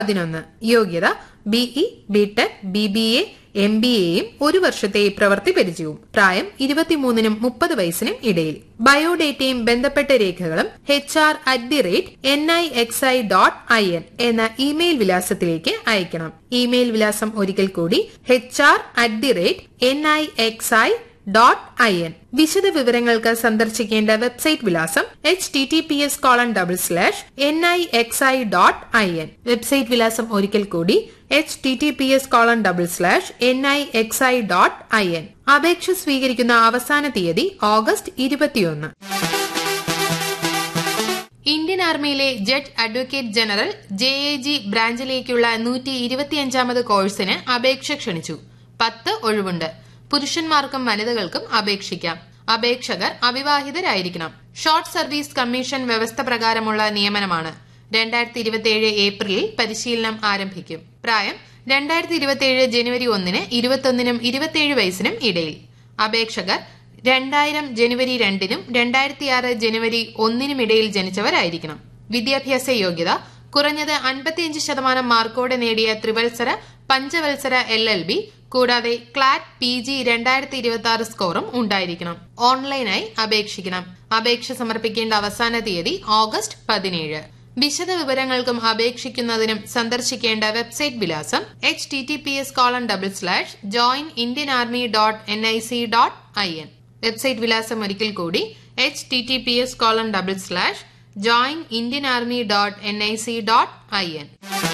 11. യോഗ്യത BE, BTech, BBA, MBAയും 1 വർഷത്തെ പ്രവൃത്തി പരിചയവും. പ്രായം 23-നും 30 വയസ്സിനും ഇടയിൽ. ബയോഡേറ്റയും ബന്ധപ്പെട്ട രേഖകളും hr@nixi.in എന്ന ഇമെയിൽ വിലാസത്തിലേക്ക് അയക്കണം. ഇമെയിൽ വിലാസം ഒരിക്കൽ കൂടി hr@nixi.in. വിശദ വിവരങ്ങൾക്ക് സന്ദർശിക്കേണ്ട വെബ്സൈറ്റ് വിലാസം https://nixi.in. വെബ്സൈറ്റ് വിലാസം ഒരിക്കൽ കൂടി https://nixi.in. അപേക്ഷ സ്വീകരിക്കുന്ന അവസാന തീയതി August 21. Indian ആർമിയിലെ judge advocate general JAG ബ്രാഞ്ചിലേക്കുള്ള 125ാമത് കോഴ്സിന് അപേക്ഷ ക്ഷണിച്ചു. 10 ഒഴിവുണ്ട്. പുരുഷന്മാർക്കും വനിതകൾക്കും അപേക്ഷിക്കാം. അപേക്ഷകർ അവിവാഹിതരായിരിക്കണം. ഷോർട്ട് സർവീസ് കമ്മീഷൻ വ്യവസ്ഥ പ്രകാരമുള്ള നിയമനമാണ്. 2027 ഏപ്രിലിൽ പരിശീലനം ആരംഭിക്കും. പ്രായം 2027 ജനുവരി 1-ന് 21-നും 27 വയസ്സിനും ഇടയിൽ. അപേക്ഷകർ 2000 ജനുവരി 2-നും 2006 ജനുവരി 1-നും ഇടയിൽ ജനിച്ചവരായിരിക്കണം. വിദ്യാഭ്യാസ യോഗ്യത കുറഞ്ഞത് 55% മാർക്കോടെ നേടിയ ത്രിവത്സര, പഞ്ചവത്സര LLB കൂടാതെ ക്ലാറ്റ് PG 2026 സ്കോറും ഉണ്ടായിരിക്കണം. ഓൺലൈനായി അപേക്ഷിക്കണം. അപേക്ഷ സമർപ്പിക്കേണ്ട അവസാന തീയതി ഓഗസ്റ്റ് 17. വിശദ വിവരങ്ങൾക്കും അപേക്ഷിക്കുന്നതിനും സന്ദർശിക്കേണ്ട വെബ്സൈറ്റ് വിലാസം https://joinindianarmy.nic.in. വെബ്സൈറ്റ് വിലാസം ഒരിക്കൽ കൂടി https://joinindianarmy.nic.in.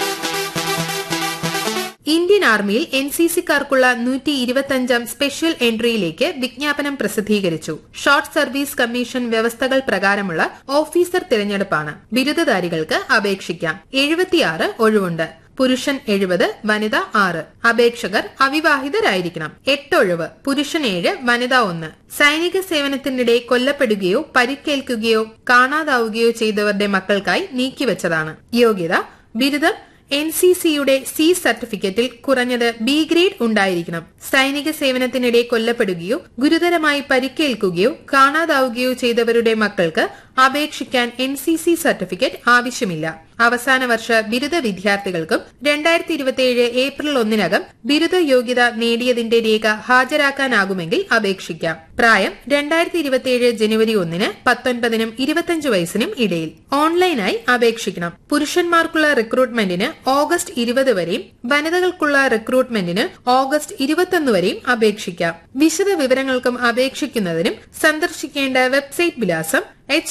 ഇന്ത്യൻ ആർമിയിൽ NCCക്കാർക്കുള്ള 125ാം സ്പെഷ്യൽ എൻട്രിയിലേക്ക് വിജ്ഞാപനം പ്രസിദ്ധീകരിച്ചു. ഷോർട്ട് സർവീസ് കമ്മീഷൻ വ്യവസ്ഥകൾ പ്രകാരമുള്ള ഓഫീസർ തിരഞ്ഞെടുപ്പാണ്. ബിരുദധാരികൾക്ക് അപേക്ഷിക്കാം. 76 ഒഴിവുണ്ട്. പുരുഷൻ 70, വനിത 6. അപേക്ഷകർ അവിവാഹിതരായിരിക്കണം. 8 ഒഴിവ്. പുരുഷൻ 7, വനിത 1. സൈനിക സേവനത്തിനിടെ കൊല്ലപ്പെടുകയോ പരിക്കേൽക്കുകയോ കാണാതാവുകയോ ചെയ്തവരുടെ മക്കൾക്കായി നീക്കിവച്ചതാണ്. യോഗ്യത ബിരുദം NCCയുടെ C സർട്ടിഫിക്കറ്റിൽ കുറഞ്ഞത് B ഗ്രേഡ് ഉണ്ടായിരിക്കണം. സൈനിക സേവനത്തിനിടെ കൊല്ലപ്പെടുകയോ ഗുരുതരമായി പരിക്കേൽക്കുകയോ കാണാതാവുകയോ ചെയ്തവരുടെ മക്കൾക്ക് അപേക്ഷിക്കാൻ NCC സർട്ടിഫിക്കറ്റ് ആവശ്യമില്ല. അവസാന വർഷ ബിരുദ വിദ്യാർത്ഥികൾക്കും 2027 ഏപ്രിൽ 1-നകം ബിരുദ യോഗ്യത നേടിയതിന്റെ രേഖ ഹാജരാക്കാനാകുമെങ്കിൽ അപേക്ഷിക്കാം. പ്രായം 2027 ജനുവരി 1-ന് 19-നും 25 വയസ്സിനും ഇടയിൽ. ഓൺലൈനായി അപേക്ഷിക്കണം. പുരുഷന്മാർക്കുള്ള റിക്രൂട്ട്മെന്റിന് ഓഗസ്റ്റ് 20 വരെയും വനിതകൾക്കുള്ള റിക്രൂട്ട്മെന്റിന് ഓഗസ്റ്റ് 21 വരെയും അപേക്ഷിക്കാം. വിശദ വിവരങ്ങൾക്കും അപേക്ഷിക്കുന്നതിനും സന്ദർശിക്കേണ്ട വെബ്സൈറ്റ് വിലാസം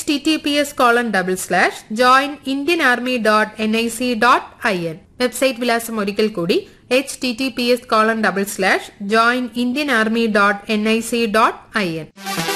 https://joinindianarmy.nic.in. വെബ്സൈറ്റ് വിലാസം ഒരിക്കൽ കൂടി https://joinindianarmy.nic.in.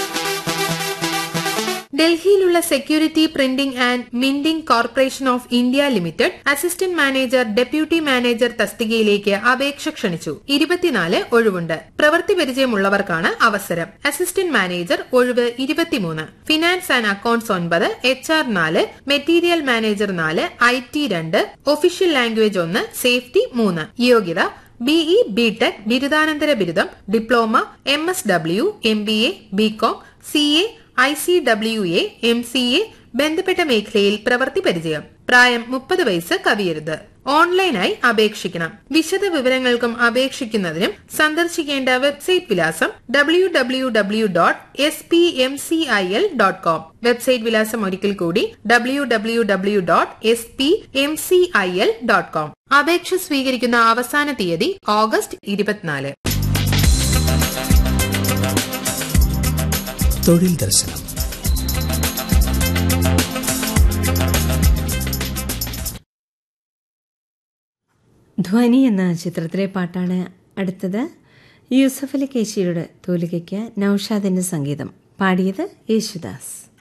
ഡൽഹിയിലുള്ള security printing and minting corporation of India limited assistant manager, deputy manager തസ്തികയിലേക്ക് അപേക്ഷ ക്ഷണിച്ചു. 24 ഒഴിവുണ്ട്. പ്രവൃത്തി പരിചയമുള്ളവർക്കാണ് അവസരം. അസിസ്റ്റന്റ് മാനേജർ ഒഴിവ് 23. Finance and accounts 9, HR 4, material manager 4, IT 2, official language 1, safety 3. യോഗ്യത BE, BTech, ബിരുദാനന്തര ബിരുദം, diploma, MSW, MBA, BCom, CA, ICWA, MCA, ബന്ധപ്പെട്ട മേഖലയിൽ പ്രവൃത്തി പരിചയം. പ്രായം 30 വയസ്സ് കവിയരുത്. ഓൺലൈനായി അപേക്ഷിക്കണം. വിശദ വിവരങ്ങൾക്കും അപേക്ഷിക്കുന്നതിനും സന്ദർശിക്കേണ്ട വെബ്സൈറ്റ് വിലാസം www.spmcil.com. വെബ്സൈറ്റ് വിലാസം ഒരിക്കൽ കൂടി www.spmcil.com. അപേക്ഷ സ്വീകരിക്കുന്ന അവസാന തീയതി ഓഗസ്റ്റ് 24. തൊഴിൽ ദർശനം. ധ്വനി എന്ന ചിത്രത്തിലെ പാട്ടാണ് അടുത്തത്. യൂസഫ് അലി കേശിയുടെ തൂലികയ്ക്ക് നൌഷാദിന്റെ സംഗീതം. പാടിയത് യേശുദാസ്.